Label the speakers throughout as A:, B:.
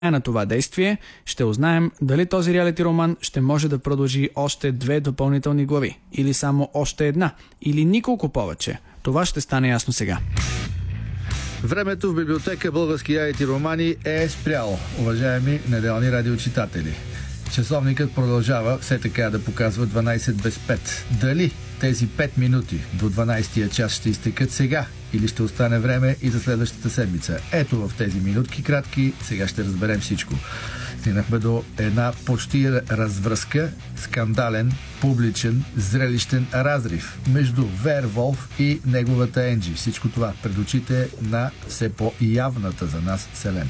A: на това действие ще узнаем дали този реалити роман ще може да продължи още 2 допълнителни глави, или само още една, или николко повече. Това ще стане ясно сега.
B: Времето в библиотека Български реалити романи е спряло, уважаеми неделни радиочитатели. Часовникът продължава все така да показва 12 без 5. Дали тези 5 минути до 12-тия час ще изтекат сега или ще остане време и за следващата седмица? Ето в тези минутки кратки, сега ще разберем всичко. Стигнахме до една почти развръзка, скандален, публичен, зрелищен разрив между Верволф и неговата Енджи. Всичко това пред очите на все по-явната за нас Селен.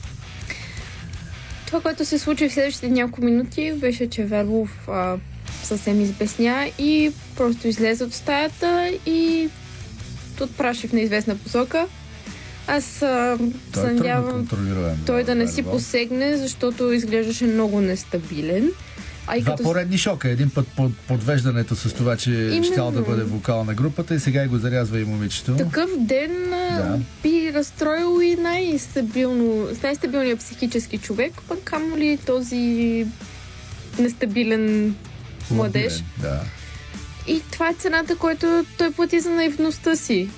C: Това, което се случи в следващите няколко минути, беше, че Верволф съвсем избесня и просто излезе от стаята и отпраши в неизвестна посока. Аз се надявам той да не си посегне, защото изглеждаше много нестабилен.
B: Два поредни шока. Един път подвеждането с това, че щял да бъде вокал на групата и сега и го зарязва и момичето.
C: Такъв ден би разстроил и най-стабилния психически човек, пък камо ли този нестабилен младеж.
B: Да.
C: И това е цената, която той плати за наивността си.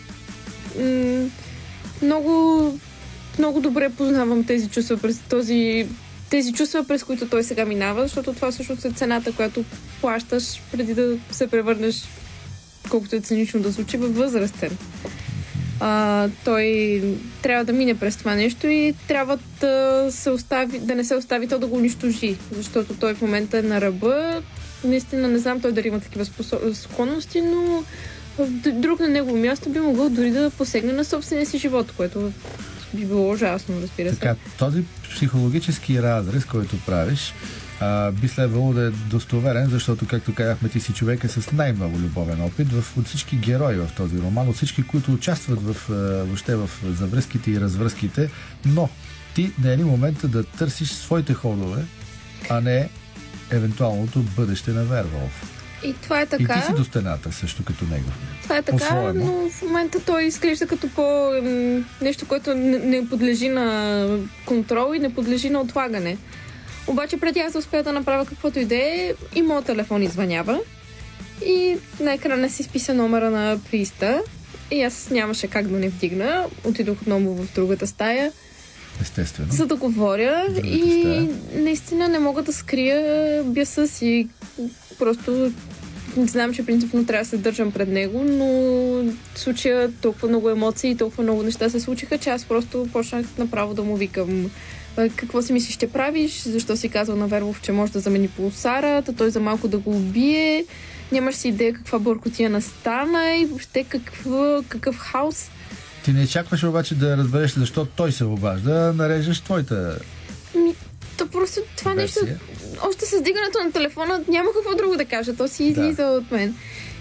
C: Много, много добре познавам тези чувства през които той сега минава, защото това всъщност е цената, която плащаш преди да се превърнеш, колкото е цинично да звучи, във възрастен. Той трябва да мине през това нещо и трябва да не се остави то да го унищожи, защото той в момента е на ръба. Наистина не знам той дали има такива склонности, но друг на негово място би могъл дори да посегне на собствения си живот, което би било ужасно, разбира се.
B: Така, този психологически разрез, който правиш, би следвало да е достоверен, защото, както казахме, ти си човека с най-много любовен опит от всички герои в този роман, от всички, които участват въобще в завръзките и развръзките, но ти на един момент да търсиш своите ходове, а не евентуалното бъдеще на Верволф.
C: И това е така.
B: И ти си до стената също като него.
C: Това е така, но в момента той изглежда като нещо, което не подлежи на контрол и не подлежи на отлагане. Обаче преди аз да успея да направя каквото и да е, и моят телефон извънява и на екрана си списа номера на приста и аз нямаше как да не вдигна. Отидох отново в другата стая.
B: Естествено.
C: За да говоря и наистина не мога да скрия бяса си. Просто знам, че принципно трябва да се държам пред него, но в случая толкова много емоции и толкова много неща се случиха, че аз просто почнах направо да му викам: какво си мислиш, ще правиш? Защо си казал на Верволф, че може да замени пулсара, той за малко да го убие? Нямаш си идея каква бъркотия настана и въобще какъв хаос.
B: Ти не чакваш обаче да разбереш защо той се обажда, нарежеш твоята
C: то просто това
B: версия.
C: Нещо, още с дигането на телефона няма какво друго да кажа, то си излиза от мен.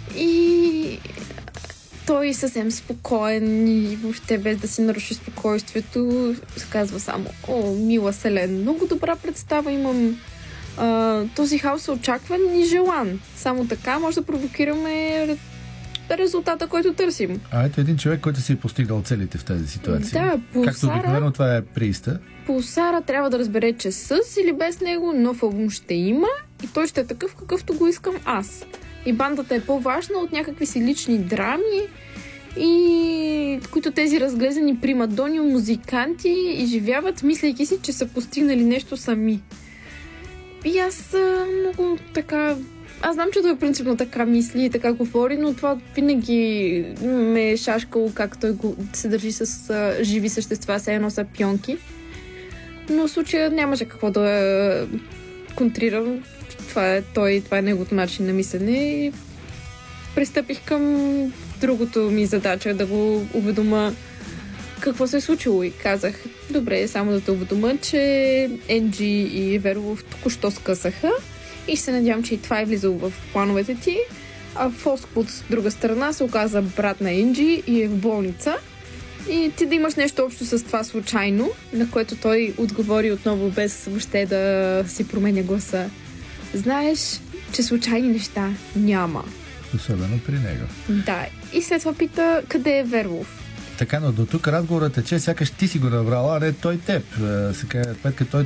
C: И той съвсем спокоен и въобще без да си наруши спокойствието се казва само: о, мила Селен, много добра представа имам. Този хаос е очакван и желан. Само така може да провокираме резултата, който търсим.
B: Ето един човек, който си е постигнал целите в тази ситуация.
C: Да,
B: както обикновено това е прииста.
C: Пулсара трябва да разбере, че с или без него нов албум ще има и той ще е такъв, какъвто го искам аз. И бандата е по-важна от някакви си лични драми, и които тези разглезени примадони музиканти изживяват, мислейки си, че са постигнали нещо сами. И аз много така... Аз знам, че той принципно така мисли и така говори, но това винаги ме е шашкало как той се държи с живи същества, все едно са пионки. Но в случая нямаше какво да контрирам. Това е неговото начин на мислене и пристъпих към другото ми задача да го уведома какво се е случило и казах: добре, само да те уведома, че Енджи и Верволф току-що скъсаха и се надявам, че и това е влизало в плановете ти. А Фоск от друга страна се оказа брат на Енджи и е в болница. И ти да имаш нещо общо с това случайно, на което той отговори отново без въобще да си променя гласа: знаеш, че случайни неща няма.
B: Особено при него.
C: Да. И след това пита: къде е Верволф?
B: Така, но до тук разговорът е, че сякаш ти си го набрала, а не той теб. Сега, петка, той